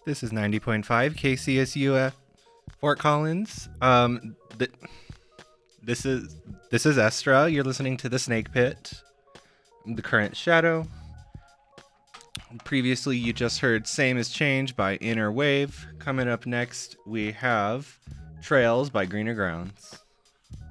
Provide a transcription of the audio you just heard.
This is 90.5 KCSU at Fort Collins. This is Estra. You're listening to The Snake Pit, The Current Shadow. Previously, you just heard Same as Change by Inner Wave. Coming up next, we have Trails by Greener Grounds.